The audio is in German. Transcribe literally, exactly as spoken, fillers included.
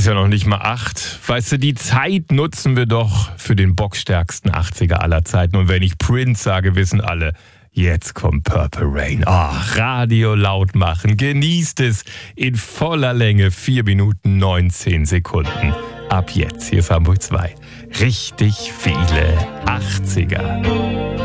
Ist ja noch nicht mal acht. Weißt du, die Zeit nutzen wir doch für den boxstärksten achtziger aller Zeiten. Und wenn ich Prince sage, wissen alle, jetzt kommt Purple Rain. Oh, Radio laut machen. Genießt es in voller Länge. vier Minuten neunzehn Sekunden. Ab jetzt, hier ist Hamburg zwei. Richtig viele achtziger.